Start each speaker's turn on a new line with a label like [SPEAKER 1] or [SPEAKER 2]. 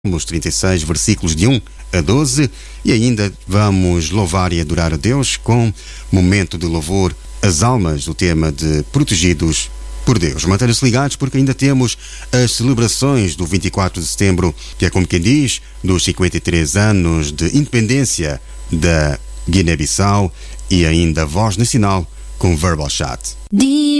[SPEAKER 1] Salmos 36, versículos de 1 a 12, e ainda vamos louvar e adorar a Deus com momento de louvor, as almas, o tema de Protegidos por Deus. Mantenham-se ligados porque ainda temos as celebrações do 24 de setembro, que é como quem diz, dos 53 anos de independência da Guiné-Bissau, e ainda a Voz Nacional com Verbal Chat.